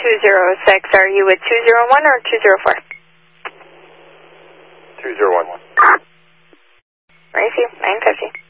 206. Are you with 201 or 204? 201. Where is you? 950.